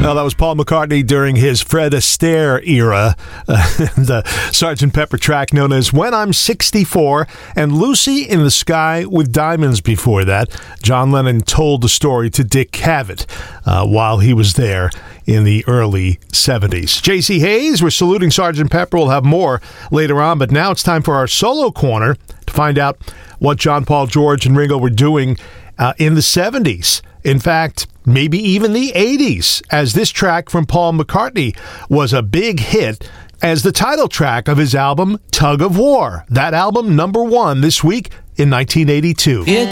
Well, that was Paul McCartney during his Fred Astaire era, the Sgt. Pepper track known as When I'm 64, and Lucy in the Sky with Diamonds before that. John Lennon told the story to Dick Cavett while he was there in the early 70s. J.C. Hayes, we're saluting Sgt. Pepper. We'll have more later on, but now it's time for our solo corner to find out what John, Paul, George, and Ringo were doing in the 70s. In fact, maybe even the 80s, as this track from Paul McCartney was a big hit as the title track of his album, Tug of War. That album, #1 this week in 1982. Here